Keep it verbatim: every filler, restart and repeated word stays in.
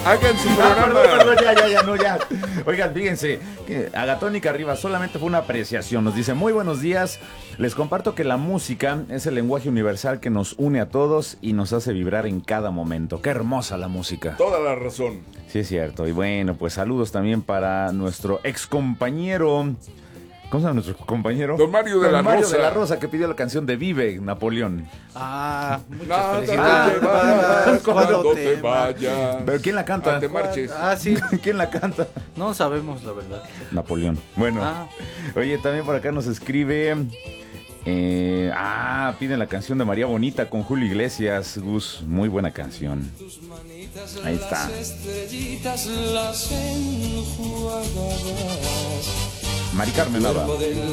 hagan su Ah, programa. perdón, perdón, ya, ya, ya, no, ya. Oigan, fíjense, que Agatónica arriba solamente fue una apreciación. Nos dice, muy buenos días. Les comparto que la música es el lenguaje universal que nos une a todos y nos hace vibrar en cada momento. Qué hermosa la música. Toda la razón. Sí, es cierto. Y bueno, pues saludos también para nuestro ex compañero. ¿Cómo se llama nuestro compañero? Don Mario de Don la Mario Rosa. de la Rosa, que pidió la canción de Vive, Napoleón. Ah, muchas Nada felicidades. te vayas, Cuando cuando te te vayas. ¿Pero quién la canta? Ah, te marches. Ah, sí. ¿Quién la canta? No sabemos la verdad. Napoleón. Bueno, Ah. oye, también por acá nos escribe. Eh, ah, piden la canción de María Bonita con Julio Iglesias. Gus, muy buena canción. Ahí está. Mari Carmen Nava.